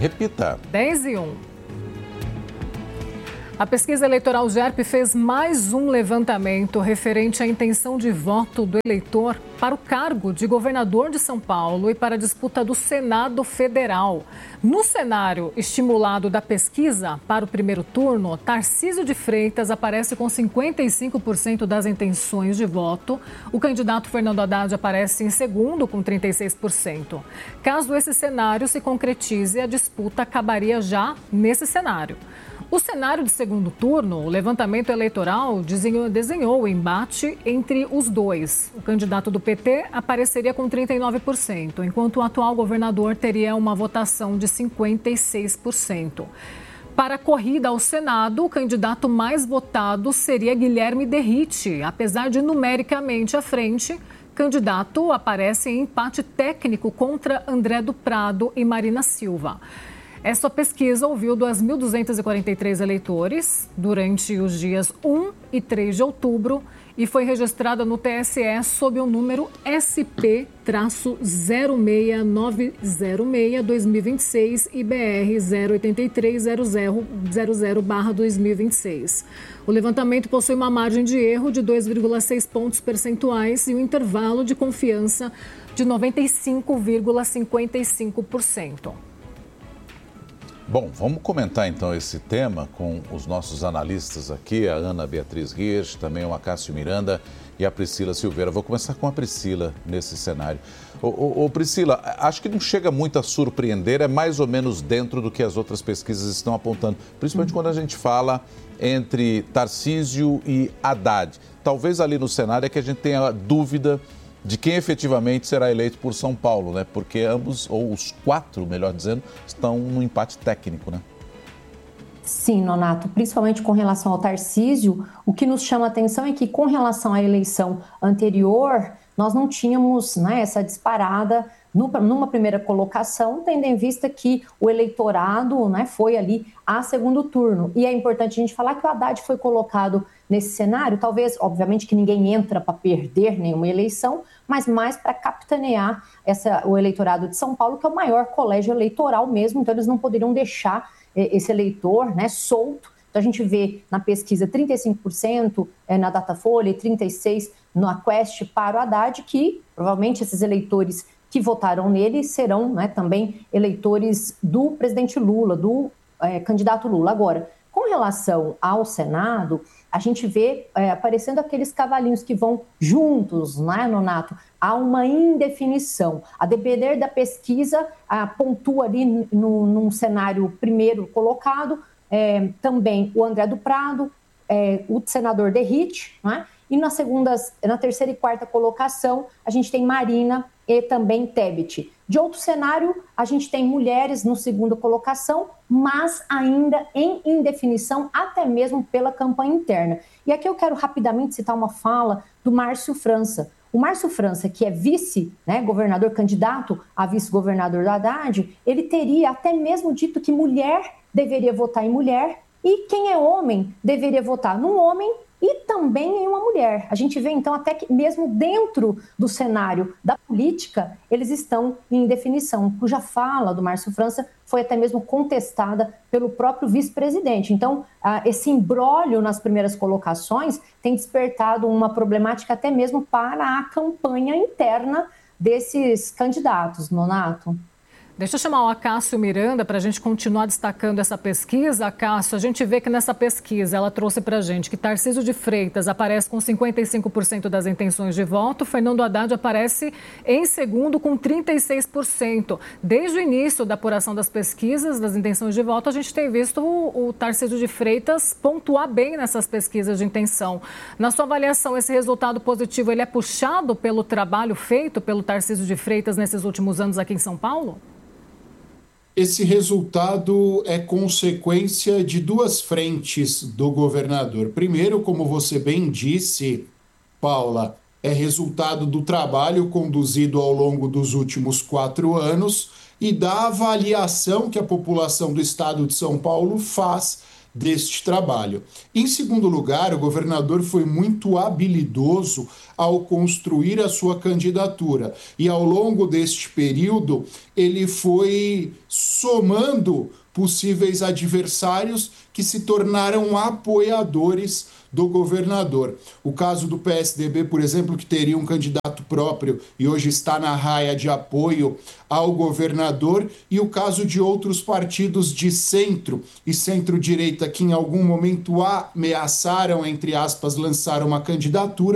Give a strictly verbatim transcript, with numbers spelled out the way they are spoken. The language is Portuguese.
Repita. dez e um. A pesquisa eleitoral G E R P fez mais um levantamento referente à intenção de voto do eleitor para o cargo de governador de São Paulo e para a disputa do Senado Federal. No cenário estimulado da pesquisa para o primeiro turno, Tarcísio de Freitas aparece com cinquenta e cinco por cento das intenções de voto. O candidato Fernando Haddad aparece em segundo com trinta e seis por cento. Caso esse cenário se concretize, a disputa acabaria já nesse cenário. O cenário de segundo turno, o levantamento eleitoral desenhou, desenhou o embate entre os dois. O candidato do P T apareceria com trinta e nove por cento, enquanto o atual governador teria uma votação de cinquenta e seis por cento. Para a corrida ao Senado, o candidato mais votado seria Guilherme Derrite. Apesar de numericamente à frente, o candidato aparece em empate técnico contra André do Prado e Marina Silva. Essa pesquisa ouviu dois mil duzentos e quarenta e três eleitores durante os dias um e três de outubro e foi registrada no T S E sob o número S P zero seis nove zero seis barra dois mil e vinte e seis e B R zero oito três zero zero zero zero barra dois mil e vinte e seis. O levantamento possui uma margem de erro de dois vírgula seis pontos percentuais e um intervalo de confiança de noventa e cinco vírgula cinquenta e cinco por cento. Bom, vamos comentar então esse tema com os nossos analistas aqui, a Ana Beatriz Hirsch, também o Acácio Miranda e a Priscila Silveira. Vou começar com a Priscila nesse cenário. Ô, ô, ô, Priscila, acho que não chega muito a surpreender, é mais ou menos dentro do que as outras pesquisas estão apontando, principalmente quando a gente fala entre Tarcísio e Haddad. Talvez ali no cenário é que a gente tenha dúvida de quem efetivamente será eleito por São Paulo, né? Porque ambos, ou os quatro, melhor dizendo, estão num empate técnico, né? Sim, Nonato, principalmente com relação ao Tarcísio, o que nos chama a atenção é que com relação à eleição anterior, nós não tínhamos, né, essa disparada numa primeira colocação, tendo em vista que o eleitorado, né, foi ali a segundo turno. E é importante a gente falar que o Haddad foi colocado nesse cenário, talvez, obviamente, que ninguém entra para perder nenhuma eleição, mas mais para capitanear essa, o eleitorado de São Paulo, que é o maior colégio eleitoral mesmo, então eles não poderiam deixar eh, esse eleitor, né, solto. Então a gente vê na pesquisa trinta e cinco por cento eh, na Datafolha e trinta e seis por cento na Quest para o Haddad, que provavelmente esses eleitores que votaram nele serão, né, também eleitores do presidente Lula, do eh, candidato Lula. Agora, com relação ao Senado, a gente vê é, aparecendo aqueles cavalinhos que vão juntos, né, Nonato? Há uma indefinição. A depender da pesquisa, a, pontua ali no, num cenário primeiro colocado, é, também o André do Prado, é, o senador Derrite, né? E na, segunda, na terceira e quarta colocação, a gente tem Marina e também Tebet. De outro cenário, a gente tem mulheres no segunda colocação, mas ainda em indefinição, até mesmo pela campanha interna. E aqui eu quero rapidamente citar uma fala do Márcio França. O Márcio França, que é vice, né, governador, candidato a vice-governador da Haddad, ele teria até mesmo dito que mulher deveria votar em mulher e quem é homem deveria votar num homem e também em uma mulher. A gente vê, então, até que mesmo dentro do cenário da política, eles estão em indefinição, cuja fala do Márcio França foi até mesmo contestada pelo próprio vice-presidente. Então, esse imbróglio nas primeiras colocações tem despertado uma problemática até mesmo para a campanha interna desses candidatos, Nonato. Deixa eu chamar o Acácio Miranda para a gente continuar destacando essa pesquisa. Acácio, a gente vê que nessa pesquisa ela trouxe para a gente que Tarcísio de Freitas aparece com cinquenta e cinco por cento das intenções de voto, Fernando Haddad aparece em segundo com trinta e seis por cento. Desde o início da apuração das pesquisas, das intenções de voto, a gente tem visto o, o Tarcísio de Freitas pontuar bem nessas pesquisas de intenção. Na sua avaliação, esse resultado positivo ele é puxado pelo trabalho feito pelo Tarcísio de Freitas nesses últimos anos aqui em São Paulo? Esse resultado é consequência de duas frentes do governador. Primeiro, como você bem disse, Paula, é resultado do trabalho conduzido ao longo dos últimos quatro anos e da avaliação que a população do estado de São Paulo faz deste trabalho. Em segundo lugar, o governador foi muito habilidoso ao construir a sua candidatura e ao longo deste período ele foi somando possíveis adversários que se tornaram apoiadores do governador. O caso do P S D B, por exemplo, que teria um candidato próprio e hoje está na raia de apoio ao governador, e o caso de outros partidos de centro e centro-direita que em algum momento ameaçaram, entre aspas, lançar uma candidatura,